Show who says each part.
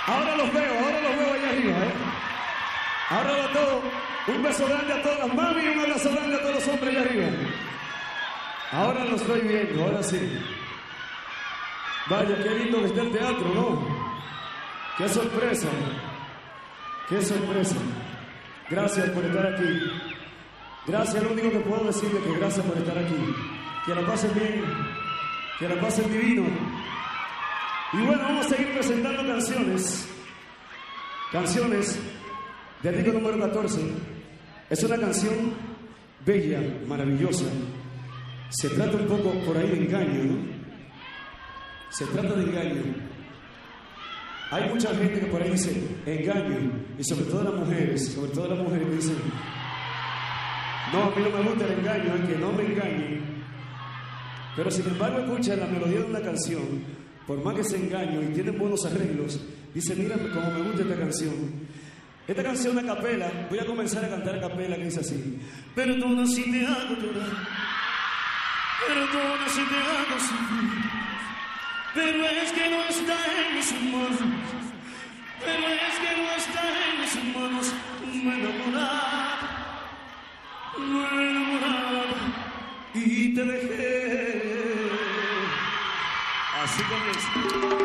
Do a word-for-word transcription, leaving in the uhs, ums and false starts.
Speaker 1: Ahora los veo, ahora los veo allá arriba, ¿eh? Ahora a todos, un beso grande a todas las mami y un abrazo grande a todos los hombres allá arriba. Ahora lo estoy viendo, ahora sí. Vaya, qué lindo que está el teatro, ¿no? Qué sorpresa, qué sorpresa. Gracias por estar aquí. Gracias, lo único que puedo decirle que gracias por estar aquí. Que la pasen bien, que la pasen divino. Y bueno, vamos a seguir presentando canciones. Canciones del disco número catorce. Es una canción bella, maravillosa. Se trata un poco por ahí de engaño, ¿no? Se trata de engaño. Hay mucha gente que por ahí dice engaño, y sobre todo las mujeres, sobre todo las mujeres que dicen, no, a mí no me gusta el engaño, es que no me engañen. Pero sin embargo escucha la melodía de una canción, por más que se engaño y tienen buenos arreglos, dice, mira cómo me gusta esta canción. Esta canción a capela, voy a comenzar a cantar a capela, que dice así: perdona si te hago llorar, perdona si te hago sufrir, pero es que no está en mis manos, pero es que no está en mis manos. Me he enamorado, me he enamorado y te dejé. Así comienza.